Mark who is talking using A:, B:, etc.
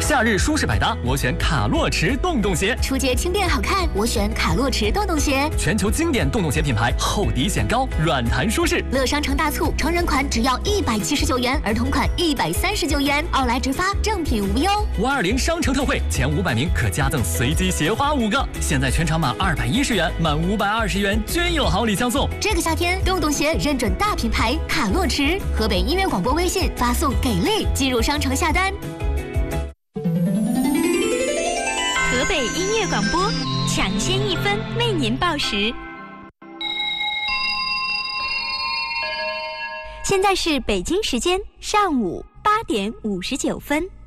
A: 夏日舒适百搭，我选卡洛驰洞洞鞋。
B: 出街轻便好看，我选卡洛驰洞洞鞋。
A: 全球经典洞洞鞋品牌，厚底显高，软弹舒适。
B: 乐商城大促，成人款只要179元，儿童款139元，奥莱直发，正品无忧。
A: 520商城特惠，前500名可加赠随机鞋花5个。现在全场满210元，满520元均有好礼相送。
B: 这个夏天，洞洞鞋认准大品牌卡洛驰。河北音乐广播微信发送“给力”进入商城下单。
C: 河北音乐广播抢先1分为您报时。现在是北京时间上午8点59分。